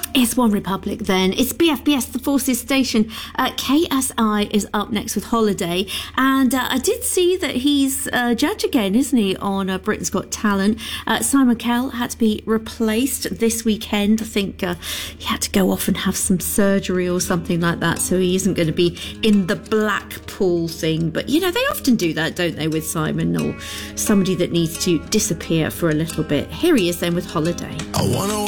It's One Republic then. It's BFBS, the Forces Station. KSI is up next with Holiday. And I did see that he's judge again, isn't he, on Britain's Got Talent. Simon Cowell had to be replaced this weekend. I think he had to go off and have some surgery or something like that. So he isn't going to be in the Blackpool thing. But, you know, they often do that, don't they, with Simon or somebody that needs to disappear for a little bit. Here he is then with Holiday. I wanna